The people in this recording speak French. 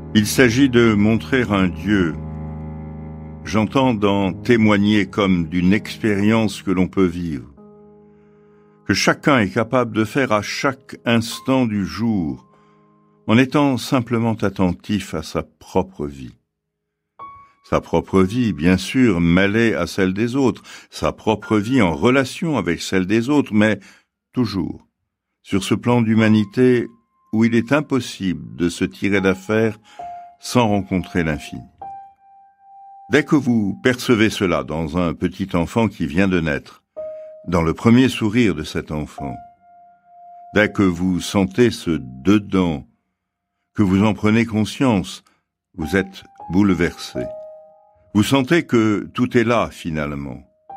Il s'agit de montrer un Dieu. J'entends d'en témoigner comme d'une expérience que l'on peut vivre, que chacun est capable de faire à chaque instant du jour, en étant simplement attentif à sa propre vie. Sa propre vie, bien sûr, mêlée à celle des autres, sa propre vie en relation avec celle des autres, mais toujours sur ce plan d'humanité où il est impossible de se tirer d'affaire sans rencontrer l'infini. Dès que vous percevez cela dans un petit enfant qui vient de naître, dans le premier sourire de cet enfant, dès que vous sentez ce dedans, que vous en prenez conscience, vous êtes bouleversé. Vous sentez que tout est là finalement,